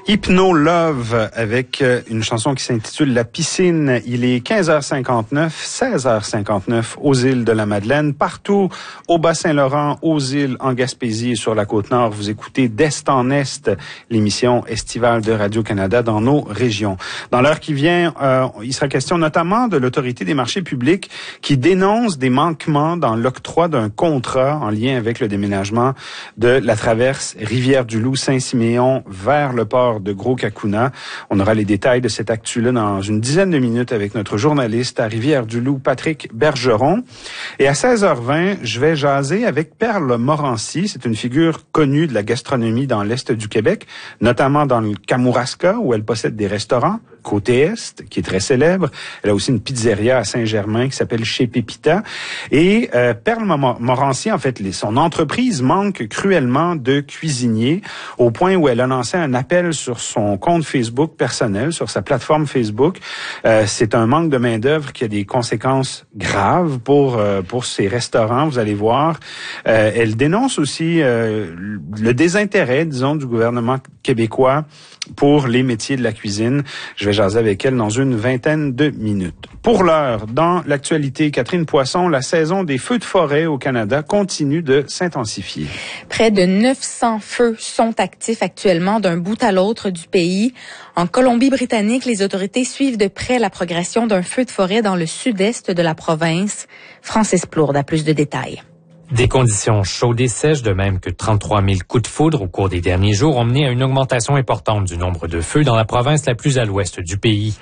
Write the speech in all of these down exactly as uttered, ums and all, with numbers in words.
Hypno Love avec une chanson qui s'intitule La piscine. Il est quinze heures cinquante-neuf, seize heures cinquante-neuf aux îles de la Madeleine. Partout au Bas-Saint-Laurent, aux îles, en Gaspésie et sur la Côte-Nord, vous écoutez d'Est en Est, l'émission estivale de Radio-Canada dans nos régions. Dans l'heure qui vient, euh, il sera question notamment de l'Autorité des marchés publics qui dénonce des manquements dans l'octroi d'un contrat en lien avec le déménagement de la traverse Rivière-du-Loup-Saint-Siméon vers le port de Gros-Cacouna. On aura les détails de cette actu-là dans une dizaine de minutes avec notre journaliste à Rivière-du-Loup, Patrick Bergeron. Et à seize heures vingt, je vais jaser avec Perle Morancy. C'est une figure connue de la gastronomie dans l'Est du Québec, notamment dans le Kamouraska, où elle possède des restaurants. Côté Est, qui est très célèbre. Elle a aussi une pizzeria à Saint-Germain qui s'appelle Chez Pépita. Et euh, Perle Morancy, en fait, les, son entreprise manque cruellement de cuisiniers au point où elle a lancé un appel sur son compte Facebook personnel, sur sa plateforme Facebook. Euh, c'est un manque de main-d'œuvre qui a des conséquences graves pour euh, pour ces restaurants, vous allez voir. Euh, elle dénonce aussi euh, le désintérêt, disons, du gouvernement québécois pour les métiers de la cuisine. Je vais jaser avec elle dans une vingtaine de minutes. Pour l'heure, dans l'actualité, Catherine Poisson, la saison des feux de forêt au Canada continue de s'intensifier. Près de neuf cents feux sont actifs actuellement d'un bout à l'autre du pays. En Colombie-Britannique, les autorités suivent de près la progression d'un feu de forêt dans le sud-est de la province. Francis Plourde a plus de détails. Des conditions chaudes et sèches, de même que trente-trois mille coups de foudre au cours des derniers jours, ont mené à une augmentation importante du nombre de feux dans la province la plus à l'ouest du pays.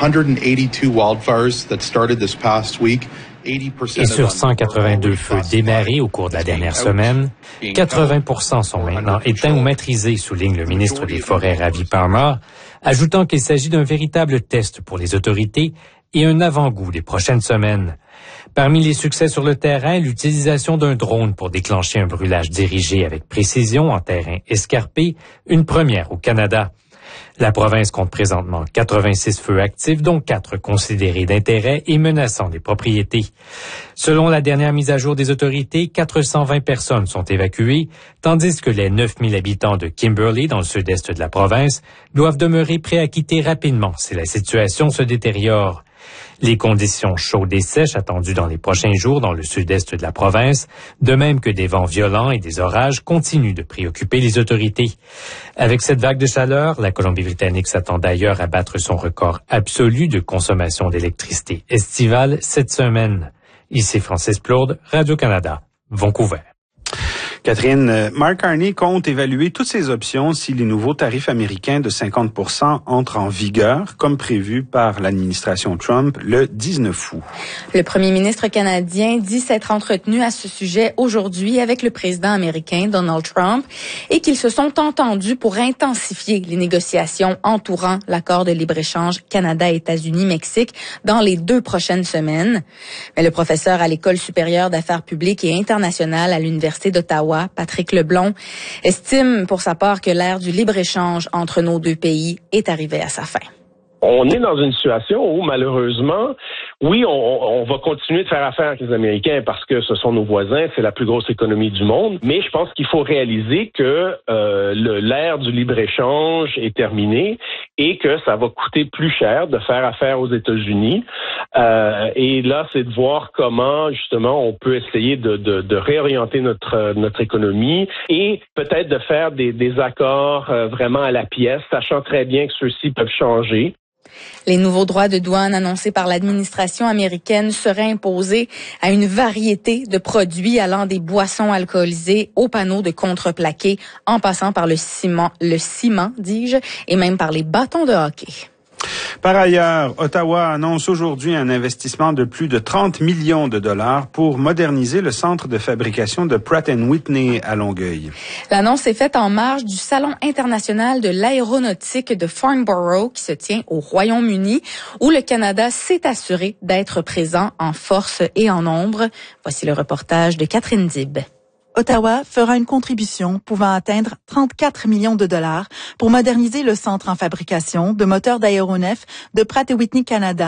Et sur cent quatre-vingt-deux feux démarrés au cours de la dernière semaine, quatre-vingts pour cent sont maintenant éteints ou maîtrisés, souligne le ministre des Forêts Ravi Parmar, ajoutant qu'il s'agit d'un véritable test pour les autorités et un avant-goût des prochaines semaines. Parmi les succès sur le terrain, l'utilisation d'un drone pour déclencher un brûlage dirigé avec précision en terrain escarpé, une première au Canada. La province compte présentement quatre-vingt-six feux actifs, dont quatre considérés d'intérêt et menaçant des propriétés. Selon la dernière mise à jour des autorités, quatre cent vingt personnes sont évacuées, tandis que les neuf mille habitants de Kimberley, dans le sud-est de la province, doivent demeurer prêts à quitter rapidement si la situation se détériore. Les conditions chaudes et sèches attendues dans les prochains jours dans le sud-est de la province, de même que des vents violents et des orages, continuent de préoccuper les autorités. Avec cette vague de chaleur, la Colombie-Britannique s'attend d'ailleurs à battre son record absolu de consommation d'électricité estivale cette semaine. Ici Francis Plourde, Radio-Canada, Vancouver. Catherine, Mark Carney compte évaluer toutes ses options si les nouveaux tarifs américains de cinquante pour cent entrent en vigueur, comme prévu par l'administration Trump le dix-neuf août. Le premier ministre canadien dit s'être entretenu à ce sujet aujourd'hui avec le président américain Donald Trump et qu'ils se sont entendus pour intensifier les négociations entourant l'accord de libre-échange Canada-États-Unis-Mexique dans les deux prochaines semaines. Mais le professeur à l'École supérieure d'affaires publiques et internationales à l'Université d'Ottawa, Patrick Leblond, estime pour sa part que l'ère du libre-échange entre nos deux pays est arrivée à sa fin. On est dans une situation où, malheureusement, oui, on, on va continuer de faire affaire avec les Américains parce que ce sont nos voisins, c'est la plus grosse économie du monde, mais je pense qu'il faut réaliser que euh, le, l'ère du libre-échange est terminée et que ça va coûter plus cher de faire affaire aux États-Unis. Euh, et là, c'est de voir comment, justement, on peut essayer de, de, de réorienter notre, notre économie et peut-être de faire des, des accords euh, vraiment à la pièce, sachant très bien que ceux-ci peuvent changer. Les nouveaux droits de douane annoncés par l'administration américaine seraient imposés à une variété de produits allant des boissons alcoolisées aux panneaux de contreplaqué, en passant par le ciment, le ciment, dis-je, et même par les bâtons de hockey. Par ailleurs, Ottawa annonce aujourd'hui un investissement de plus de trente millions de dollars pour moderniser le centre de fabrication de Pratt and Whitney à Longueuil. L'annonce est faite en marge du Salon international de l'aéronautique de Farnborough qui se tient au Royaume-Uni, où le Canada s'est assuré d'être présent en force et en nombre. Voici le reportage de Catherine Dib. Ottawa fera une contribution pouvant atteindre trente-quatre millions de dollars pour moderniser le centre en fabrication de moteurs d'aéronefs de Pratt and Whitney Canada